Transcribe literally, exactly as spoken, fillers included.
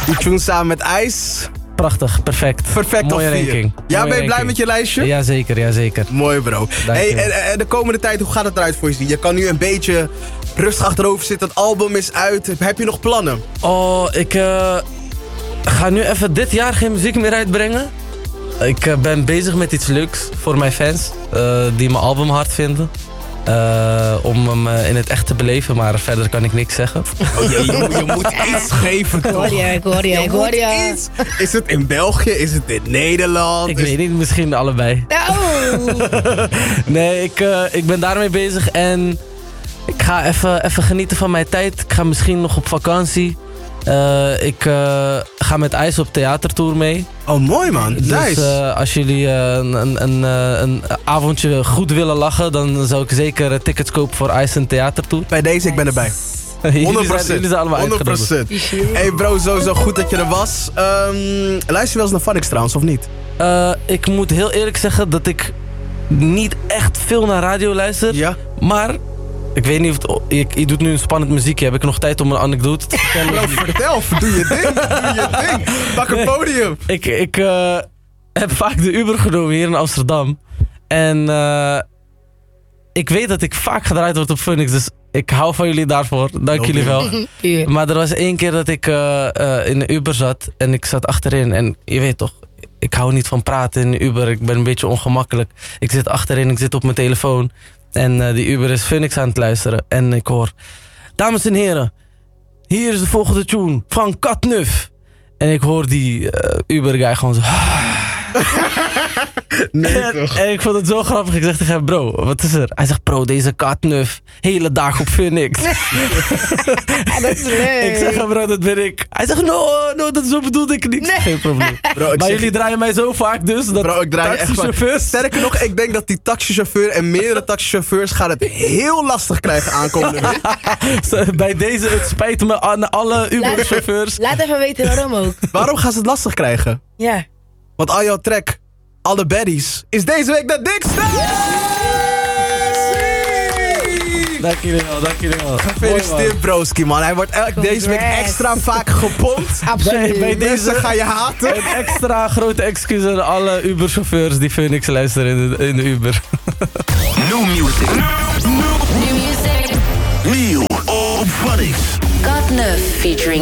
Die tune samen met IJs. Prachtig, perfect. Perfect Mooie op vier. ranking. Ja, Mooie ben je blij ranking. met je lijstje? Jazeker, jazeker. Mooi bro. Hey, en, en de komende tijd, hoe gaat het eruit voor je? Je kan nu een beetje rustig achterover zitten. Het album is uit. Heb je nog plannen? Oh, ik uh, ga nu even dit jaar geen muziek meer uitbrengen. Ik uh, ben bezig met iets leuks voor mijn fans. Uh, die mijn album hard vinden. Uh, om hem uh, in het echt te beleven, maar verder kan ik niks zeggen. Oh, je, je, je moet iets geven, toch? Ik hoor je, ik hoor je, ik hoor je. Iets. Is het in België? Is het in Nederland? Ik is... weet niet, misschien allebei. Oh. Nee, ik, uh, ik ben daarmee bezig en ik ga even, even genieten van mijn tijd. Ik ga misschien nog op vakantie. Uh, ik uh, ga met IJs op theatertour mee. Oh, mooi man. Dus Nice. uh, als jullie uh, een, een, een, een avondje goed willen lachen, dan zou ik zeker tickets kopen voor IJs en theatertour. Bij deze, ik ben erbij. honderd procent. Jullie zijn allemaal honderd procent. Hey bro, sowieso goed dat je er was. Um, luister je wel eens naar Phonics trouwens, of niet? Uh, ik moet heel eerlijk zeggen dat ik niet echt veel naar radio luister. Ja. Maar ik weet niet of het... Je, je doet nu een spannend muziekje. Heb ik nog tijd om een anekdote te vertellen? Bro, vertel. Doe je ding. Doe je ding. Pak een Nee. podium. Ik, ik uh, heb vaak de Uber genomen hier in Amsterdam. En uh, ik weet dat ik vaak gedraaid word op Phoenix. Dus ik hou van jullie daarvoor. Dank Oké. jullie wel. Ja. Maar er was één keer dat ik uh, uh, in een Uber zat. En ik zat achterin. En je weet toch, ik hou niet van praten in een Uber. Ik ben een beetje ongemakkelijk. Ik zit achterin, ik zit op mijn telefoon. En uh, die Uber is Phoenix aan het luisteren. En ik hoor... Dames en heren, hier is de volgende tune van Katnuf. En ik hoor die uh, Uber guy gewoon zo... Nee En, toch. en ik vond het zo grappig. Ik zeg tegen hem, bro, wat is er? Hij zegt, bro, deze Katnuf. Hele dag op Phoenix. Ja, dat is leuk. Ik zeg hem, bro, dat ben ik. Hij zegt, no, no, dat zo bedoelde ik niet. Nee. Geen probleem. Bro, ik Maar zeg- jullie draaien mij zo vaak dus. Dat Bro, ik draai je echt vaak. taxichauffeurs- Sterker nog, ik denk dat die taxichauffeur en meerdere taxichauffeurs gaan het heel lastig krijgen aankomende week. Bij deze, het spijt me aan alle Uber-chauffeurs. Laat even weten waarom ook. Waarom gaan ze het lastig krijgen? Ja. Want al jouw track, alle baddies, is deze week de dikste! Dank jullie wel, dank jullie wel. Gefeliciteerd broski man, hij wordt elk deze week Congrats. extra vaak gepompt. Absoluut. Bij, bij Deze deze ga je haten. een extra grote excuus aan alle Uber-chauffeurs die Phoenix luisteren in de, in de Uber. New music. New music. Nieuw op Phonics. Katnuf featuring